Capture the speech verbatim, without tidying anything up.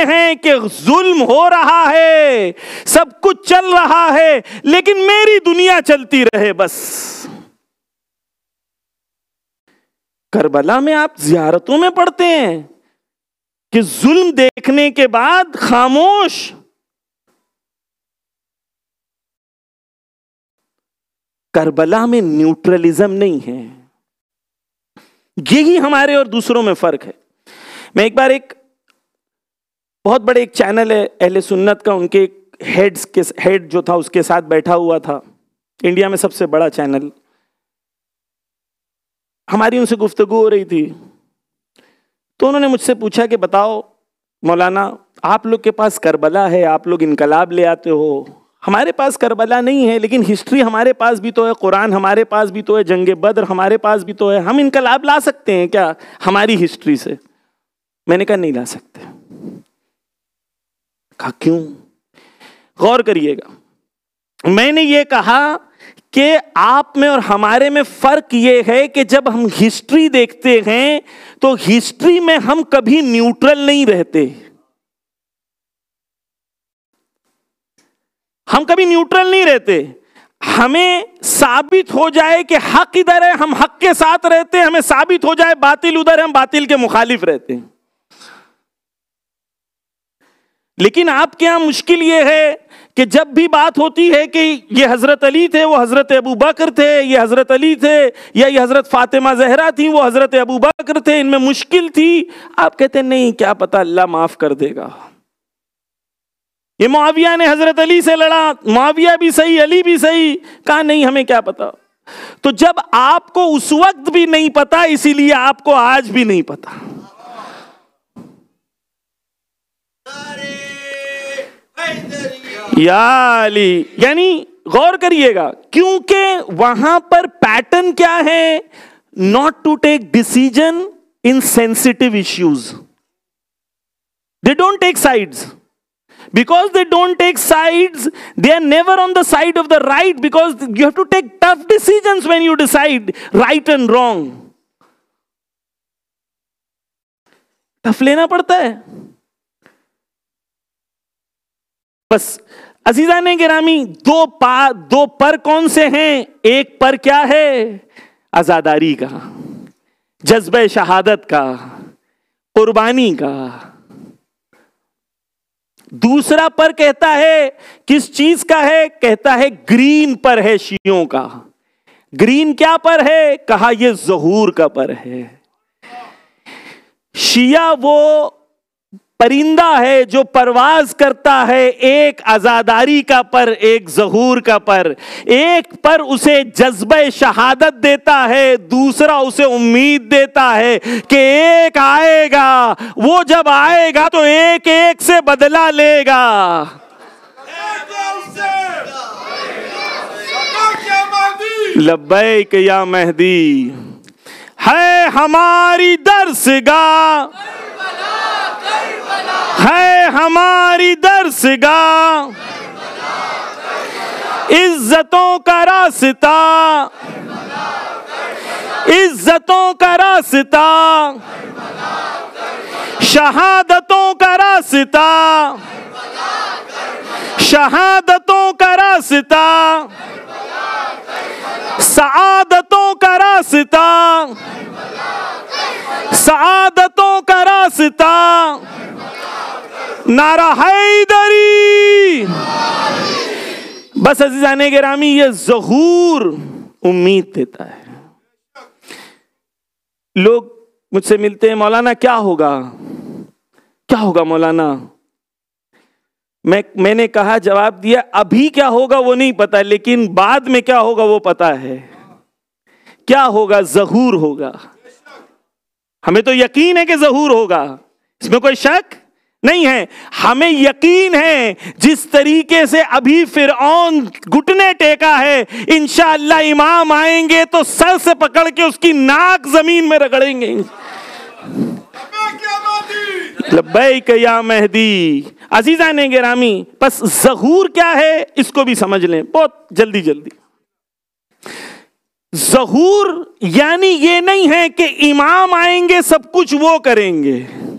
ہیں کہ ظلم ہو رہا ہے، سب کچھ چل رہا ہے، لیکن میری دنیا چلتی رہے بس۔ کربلا میں آپ زیارتوں میں پڑھتے ہیں کہ ظلم دیکھنے کے بعد خاموش۔ کربلا میں نیوٹرلزم نہیں ہے۔ یہی ہمارے اور دوسروں میں فرق ہے۔ میں ایک بار ایک بہت بڑے ایک چینل ہے اہل سنت کا، ان کے ہیڈز کے ہیڈ جو تھا اس کے ساتھ بیٹھا ہوا تھا، انڈیا میں سب سے بڑا چینل۔ ہماری ان سے گفتگو ہو رہی تھی تو انہوں نے مجھ سے پوچھا کہ بتاؤ مولانا، آپ لوگ کے پاس کربلا ہے، آپ لوگ انقلاب لے آتے ہو، ہمارے پاس کربلا نہیں ہے، لیکن ہسٹری ہمارے پاس بھی تو ہے، قرآن ہمارے پاس بھی تو ہے، جنگ بدر ہمارے پاس بھی تو ہے، ہم انقلاب لا سکتے ہیں کیا ہماری ہسٹری سے؟ میں نے کہا نہیں لا سکتے۔ کہا کیوں؟ غور کریے گا، میں نے یہ کہا کہ آپ میں اور ہمارے میں فرق یہ ہے کہ جب ہم ہسٹری دیکھتے ہیں تو ہسٹری میں ہم کبھی نیوٹرل نہیں رہتے، ہم کبھی نیوٹرل نہیں رہتے۔ ہمیں ثابت ہو جائے کہ حق ادھر ہے، ہم حق کے ساتھ رہتے ہیں، ہمیں ثابت ہو جائے باطل ادھر ہے، ہم باطل کے مخالف رہتے ہیں۔ لیکن آپ کے یہاں مشکل یہ ہے کہ جب بھی بات ہوتی ہے کہ یہ حضرت علی تھے، وہ حضرت ابو بکر تھے، یہ حضرت علی تھے، یا یہ حضرت فاطمہ زہرا تھی، وہ حضرت ابو بکر تھے، ان میں مشکل تھی، آپ کہتے ہیں نہیں کیا پتہ اللہ معاف کر دے گا۔ یہ معاویہ نے حضرت علی سے لڑا، معاویہ بھی صحیح، علی بھی صحیح، کہا نہیں ہمیں کیا پتہ۔ تو جب آپ کو اس وقت بھی نہیں پتا، اسی لیے آپ کو آج بھی نہیں پتا۔ یا علی، یعنی غور کریے گا، کیونکہ وہاں پر پیٹرن کیا ہے؟ not to take decision in sensitive issues. They don't take sides. Because they don't take sides, they are never on the side of the right, because you have to take tough decisions when you decide right and wrong. tough لینا پڑتا ہے۔ بس عزیزان گرامی، دو پا دو پر کون سے ہیں؟ ایک پر کیا ہے؟ عزاداری کا، جذبہ شہادت کا، قربانی کا۔ دوسرا پر کہتا ہے کس چیز کا ہے؟ کہتا ہے گرین پر ہے، شیعوں کا۔ گرین کیا پر ہے؟ کہا یہ ظہور کا پر ہے۔ شیعہ وہ پرندہ ہے جو پرواز کرتا ہے، ایک عزاداری کا پر، ایک ظہور کا پر۔ ایک پر اسے جذبہ شہادت دیتا ہے، دوسرا اسے امید دیتا ہے کہ ایک آئے گا، وہ جب آئے گا تو ایک ایک سے بدلہ لے گا۔ لبیک یا مہدی، ہے ہماری درسگاہ، ہے ہماری درسگاہ، عزتوں کا راستہ، عزتوں کا راستہ، شہادتوں کا راستہ، شہادتوں کا راستہ، سعادتوں کا راستہ، سعادتوں کا راستہ، نعرہ حیدری۔ بس عزیزان گرامی، یہ ظہور امید دیتا ہے۔ لوگ مجھ سے ملتے ہیں، مولانا کیا ہوگا کیا ہوگا مولانا؟ میں میں نے کہا، جواب دیا، ابھی کیا ہوگا وہ نہیں پتا، لیکن بعد میں کیا ہوگا وہ پتا ہے۔ کیا ہوگا؟ ظہور ہوگا۔ ہمیں تو یقین ہے کہ ظہور ہوگا، اس میں کوئی شک نہیں ہے۔ ہمیں یقین ہے جس طریقے سے ابھی فرعون گھٹنے ٹیکا ہے، انشاءاللہ امام آئیں گے تو سر سے پکڑ کے اس کی ناک زمین میں رگڑیں گے۔ لبیک یا مہدی۔ عزیزان گرامی، پس ظہور کیا ہے اس کو بھی سمجھ لیں بہت جلدی جلدی۔ ظہور یعنی یہ نہیں ہے کہ امام آئیں گے سب کچھ وہ کریں گے۔